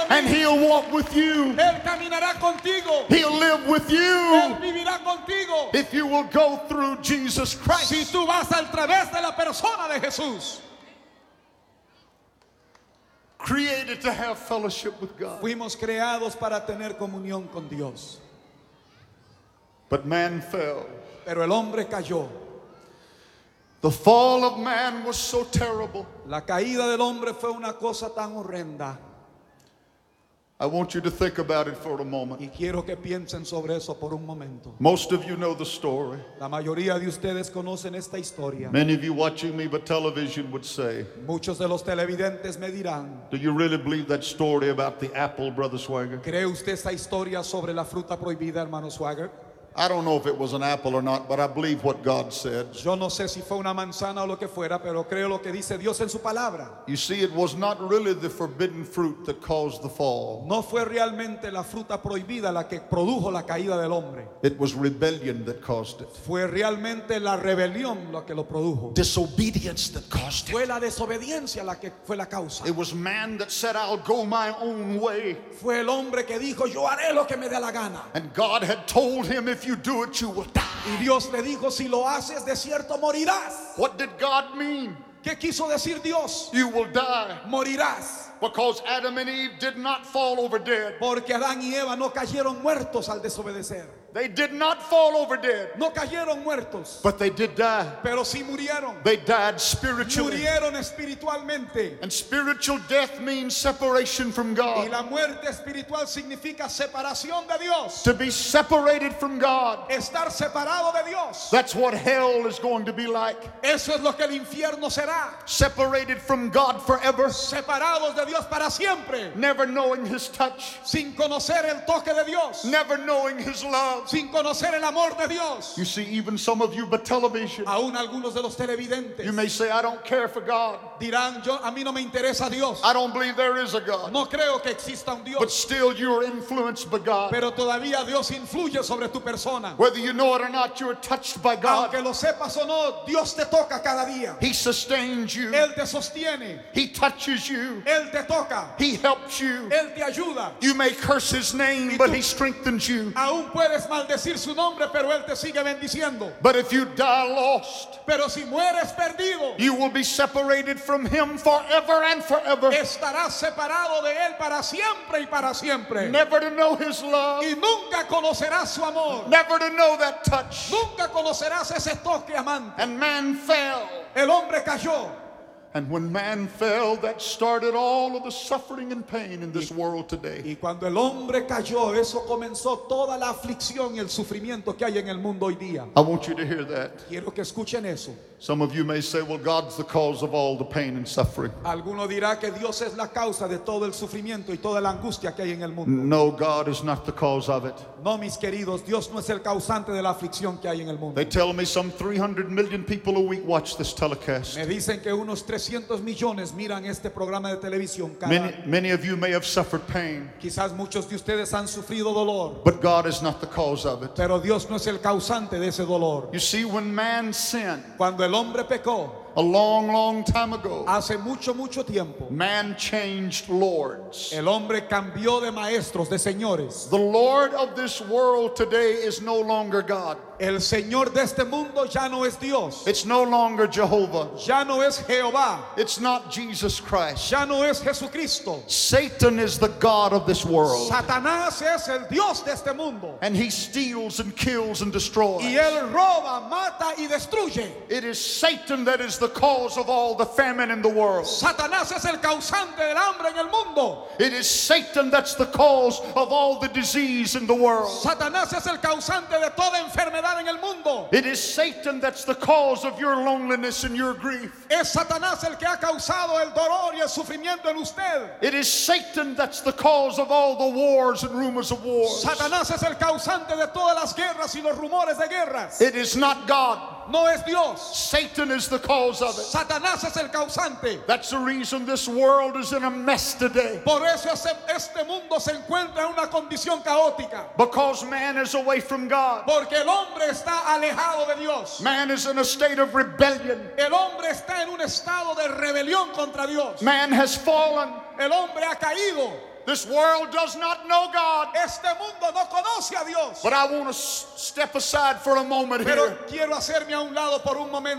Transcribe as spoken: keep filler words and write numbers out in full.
And he'll walk with you. Él caminará contigo. He'll live with you. Él vivirá contigo. If you will go through Jesus Christ. Si tú vas al través de la persona de Jesús. Created to have fellowship with God. Fuimos creados para tener comunión con Dios. But man fell. Pero el hombre cayó. The fall of man was so terrible. La caída del hombre fue una cosa tan horrenda. I want you to think about it for a moment. Y quiero que piensen sobre eso por un momento. Most of you know the story. La mayoría de ustedes conocen esta historia. Many of you watching me by television would say, Muchos de los televidentes me dirán, do you really believe that story about the apple, Brother Swagger? ¿cree usted esta historia sobre la fruta prohibida, hermano Swagger? I don't know if it was an apple or not, but I believe what God said. Yo no sé si fue una manzana o lo que fuera, pero creo lo que dice Dios en su palabra. You see, it was not really the forbidden fruit that caused the fall. No fue realmente la fruta prohibida la que produjo la caída del hombre. It was rebellion that caused it. Fue realmente la rebelión la que lo produjo. Disobedience that caused it. Fue la desobediencia la que fue la causa. It was man that said, I'll go my own way. Fue el hombre que dijo, yo haré lo que me dé la gana. And God had told him, if you do it, you will die. Y Dios le dijo, si lo haces, de cierto morirás. What did God mean? ¿Qué quiso decir Dios? You will die. Morirás. Because Adam and Eve did not fall over dead. Porque Adán y Eva no cayeron muertos al desobedecer. They did not fall over dead. No cayeron muertos, But they did die. pero sí murieron. They died spiritually. Murieron espiritualmente. And spiritual death means separation from Y God. la muerte espiritual significa separación de Dios. To be separated from God. Estar separado de Dios. That's what hell is going to be like. Eso es lo que el infierno será. Separated from God forever. Separados de Dios para siempre. Never knowing His touch. Sin conocer el toque de Dios. Never knowing His love. Sin conocer el amor de Dios. You see, even some of you by television, Aún algunos de los televidentes you may say, I don't care for God. dirán, yo, a mí no me interesa Dios. I don't believe there is a God. No creo que exista un But Dios. still you're influenced by God. Pero todavía Dios influye sobre tu persona. Whether you know it or not, you're touched by God. Aunque lo sepas o no, Dios te toca cada día. He sustains you. Él te sostiene. He touches you. Él te toca. He helps you. Él te ayuda. You may curse His name, but He strengthens you. Aún puedes maldecir su nombre, pero Él te sigue bendiciendo. But if you die lost, Pero si mueres perdido, you will be separated from Him forever and forever. estarás separado de Él para siempre y para siempre. Never to know His love. Y nunca conocerás su amor. Never to know that touch. Nunca conocerás ese toque amante. And man fell. El hombre cayó. And when man fell, that started all of the suffering and pain in this world today. Y cuando el hombre cayó, eso comenzó toda la aflicción y el sufrimiento que hay en el mundo hoy día. I want you to hear that. Quiero que escuchen eso. Some of you may say, well, God's the cause of all the pain and suffering. Alguno dirá que Dios es la causa de todo el sufrimiento y toda la angustia que hay en el mundo. No, God is not the cause of it. No, mis queridos, Dios no es el causante de la aflicción que hay en el mundo. They tell me some three hundred million people a week watch this telecast. Me dicen que unos trescientos millones miran este programa de televisión cada Many, año. many of you may have suffered pain, Quizás muchos de ustedes han sufrido dolor, but God is not the cause of it. pero Dios no es el causante de ese dolor. You see, when man sinned Cuando el hombre pecó, a long, long time ago, hace mucho, mucho tiempo, man changed lords. el hombre cambió de maestros, de señores. The Lord of this world today is no longer God. El Señor de este mundo ya no es Dios, It's no longer Jehovah. ya no es Jehová, It's not Jesus Christ. ya no es Jesucristo. Satan is the God of this world. Satanás es el Dios de este mundo. And he steals and kills and destroys. Y él roba, mata y destruye. It is Satan that is the cause of all the famine in the world. Satanás es el causante del hambre en el mundo. It is Satan that's the cause of all the disease in the world. Satanás es el causante de toda enfermedad en el mundo. It is Satan that's the cause of your loneliness and your grief. Es Satanás el que ha causado el dolor y el sufrimiento en usted. It is Satan that's the cause of all the wars and rumors of wars. Satanás es el causante de todas las guerras y los rumores de guerras. It is not God. No es Dios. Satan is the cause of it. Satanás es el causante. That's the reason this world is in a mess today. Por eso ese- este mundo se encuentra en una condición caótica. Because man is away from God. Porque el hombre está alejado de Dios. Man is in a state of rebellion. El hombre está en un estado de rebelión contra Dios. Man has fallen. El hombre ha caído. This world does not know God. Este mundo no conoce a Dios. But I want to step aside for a moment here. Pero quiero hacerme a un lado por un momento.